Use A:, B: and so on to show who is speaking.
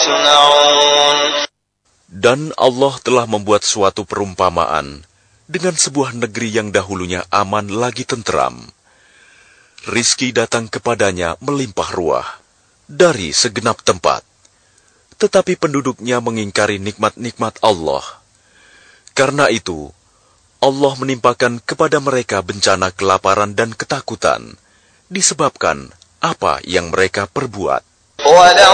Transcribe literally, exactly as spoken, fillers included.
A: Dan Allah telah membuat suatu perumpamaan dengan sebuah negeri yang dahulunya aman lagi tenteram. Rizki datang kepadanya melimpah ruah dari segenap tempat. Tetapi penduduknya mengingkari nikmat-nikmat Allah. Karena itu, Allah menimpakan kepada mereka bencana kelaparan dan ketakutan, disebabkan apa yang mereka perbuat.